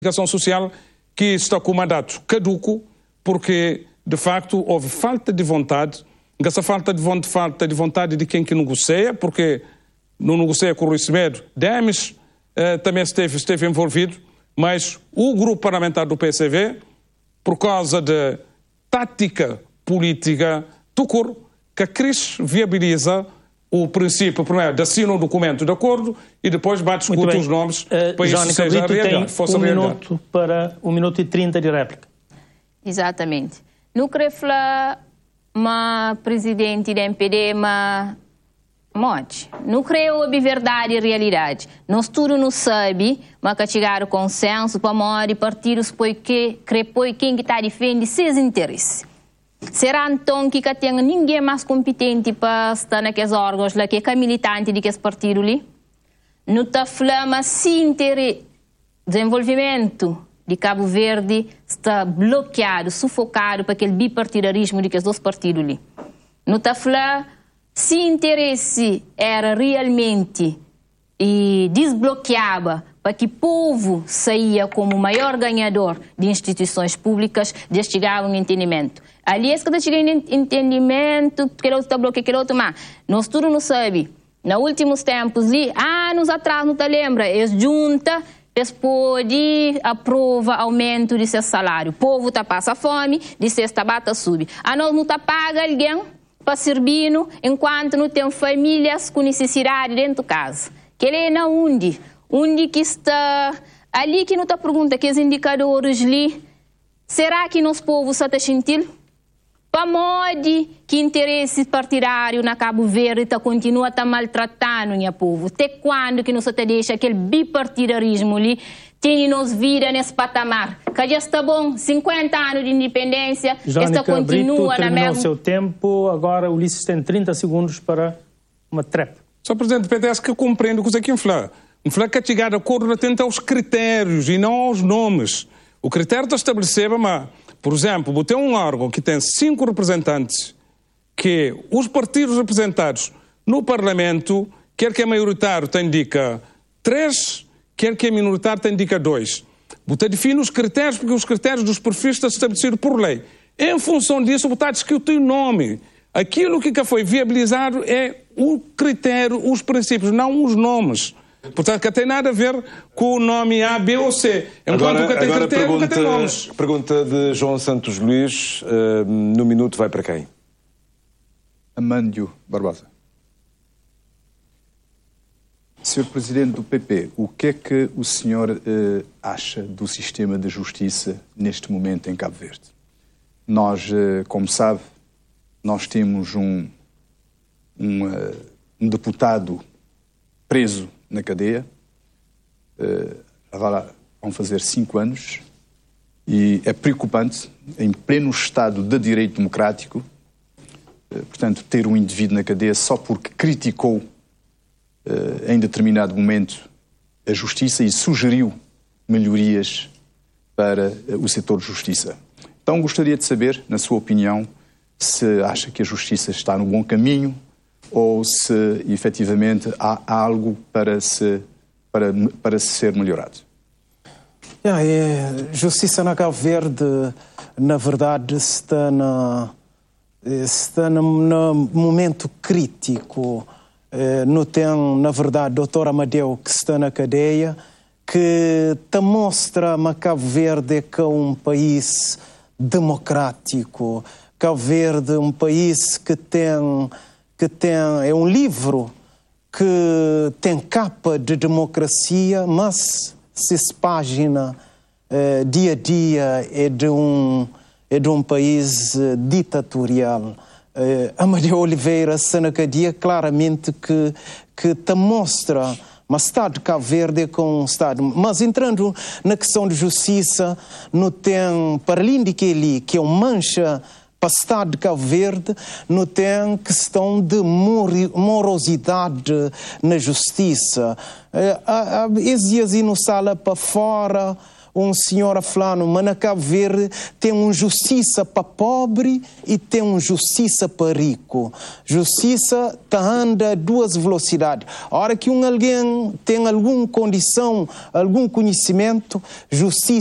comunicação social que está com o mandato caduco, porque, de facto, houve falta de vontade. Essa falta de vontade de quem que negocia, porque não negocia com o Rui Semedo, Demes também esteve envolvido, mas o grupo parlamentar do PCV, por causa de tática política, que a Cris viabiliza o princípio, primeiro, de assina um documento de acordo e depois discute os nomes para isso seja realidade. Um minuto e 30 de réplica. Exatamente. Não creio falar uma presidente da MPD, mas não creio a verdade e a realidade. Nós tudo não sabe, mas que chegar o consenso para morrer partidos porque quem que está defendendo seus interesses. Será então que tem ninguém mais competente para estar naqueles órgãos lá que é militante de que partido ali? Não está falando se interesse desenvolvimento de Cabo Verde está bloqueado, sufocado para aquele bipartidarismo de que os dois partidos ali. Não está falando se interesse era realmente e desbloqueava para que o povo saia como o maior ganhador de instituições públicas, de chegar a um entendimento. Aliás, quando chega em entendimento, que outro está bloqueado, que outro, mas nós tudo não sabe. Nos últimos tempos, anos atrás, não te lembra, eles juntam, eles podem aprovar aumento de seu salário. O povo está passa fome, de cesta bata sube. A nós não está paga alguém para servir enquanto não tem famílias com necessidade dentro de casa. Que ele é na onde que está ali que não está pergunta que os indicadores ali, será que nosso povo está sentindo? Para modo que interesse partidário na Cabo Verde continua a maltratando o povo. Até quando que não se deixa aquele bipartidarismo ali tem nos vida nesse patamar? Que já está bom, 50 anos de independência, esta continua na mesma... o seu tempo, agora o Ulisses tem 30 segundos para uma trepa. Só Presidente do PDS que eu compreendo o que você aqui falar. Falar que chegar de acordo atento aos critérios e não aos nomes. O critério está estabelecido, mas, por exemplo, botei um órgão que tem 5 representantes, que os partidos representados no Parlamento, quer que é maioritário, tem indica 3, quer que é minoritário, tem indica 2. Botei define os critérios, porque os critérios dos perfis estão estabelecidos por lei. Em função disso, botar discutir o nome. Aquilo que foi viabilizado é o critério, os princípios, não os nomes. Portanto, que tem nada a ver com o nome A, B ou C. Agora pergunta de João Santos Luís, no minuto vai para quem? Amândio Barbosa. Senhor Presidente do PP, o que é que o senhor acha do sistema de justiça neste momento em Cabo Verde? Nós, como sabe, nós temos um deputado preso na cadeia, vão fazer 5 anos, e é preocupante, em pleno Estado de Direito Democrático, portanto, ter um indivíduo na cadeia só porque criticou em determinado momento a justiça e sugeriu melhorias para o setor de justiça. Então gostaria de saber, na sua opinião, se acha que a justiça está no bom caminho ou se efetivamente há algo para ser melhorado. A justiça na Cabo Verde, na verdade, está num momento crítico. Não tem, na verdade, o Dr. Amadeu, que está na cadeia, que te mostra que Cabo Verde é um país democrático. Cabo Verde é um país que tem é um livro que tem capa de democracia, mas se página dia a dia é de um país ditatorial. Amadeu Oliveira Sanacadia claramente que te mostra mas o Estado de Cabo Verde é com um Estado. Mas entrando na questão de justiça, não tem, para além de que é uma mancha para o Estado de Cabo Verde, não tem questão de morosidade na justiça. Esses dias não sala para fora, um senhor falando, mas na Cabo Verde tem uma justiça para pobre e tem uma justiça para rico. Justiça anda a duas velocidades. A hora que alguém tem alguma condição, algum conhecimento, justiça